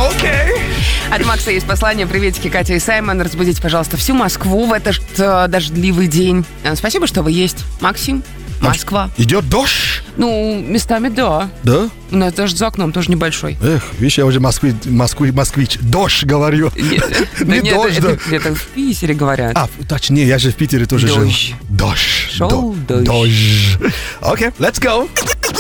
Окей. От Макса есть послание. Приветики, Катя и Саймон. Разбудите, пожалуйста, всю Москву в этот дождливый день. Спасибо, что вы есть. Максим, Москва. Идет дождь? Ну, местами да. Да? У нас дождь за окном тоже небольшой. Эх, видишь, я уже москвич. Дождь говорю. Не дождь, да. Это в Питере говорят. Точнее, я же в Питере тоже жил. Дождь. Дождь. Шел дождь. Дождь. Окей, let's go.